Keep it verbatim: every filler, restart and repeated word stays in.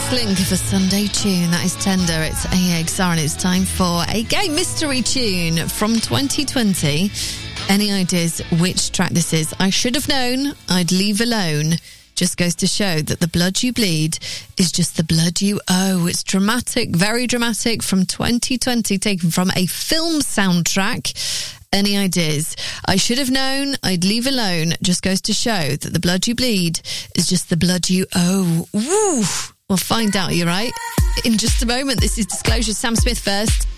Blink for Sunday Tune. That is Tender. It's A X R and it's time for a game mystery tune from twenty twenty. Any ideas which track this is? I should have known. I'd leave alone. Just goes to show that the blood you bleed is just the blood you owe. It's dramatic, very dramatic, from twenty twenty, taken from a film soundtrack. Any ideas? I should have known. I'd leave alone. Just goes to show that the blood you bleed is just the blood you owe. Woo! We'll find out, you're right. In just a moment, this is Disclosure. Sam Smith first.